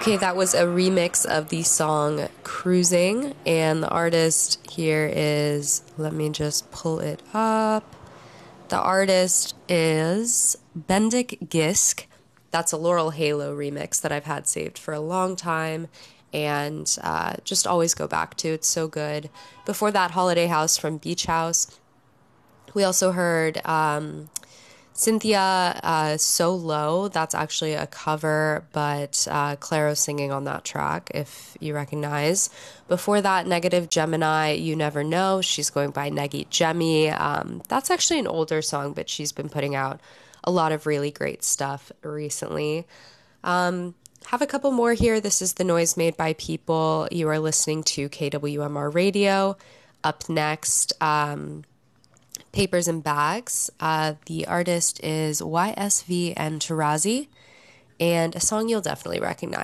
Okay, that was a remix of the song Cruising, and the artist here is, let me just pull it up. The artist is Bendik Gisk. That's a Laurel Halo remix that I've had saved for a long time and just always go back to. It's so good. Before that, Holiday House from Beach House. We also heard Cynthia, So Low. That's actually a cover, but Claro singing on that track, if you recognize. Before that, Negative Gemini, You Never Know. She's going by Negi Jemmy. That's actually an older song, but she's been putting out a lot of really great stuff recently. Have a couple more here. This is The Noise Made by People. You are listening to KWMR Radio. Up next, Papers and Bags. The artist is YSV and Tarazi, and a song you'll definitely recognize.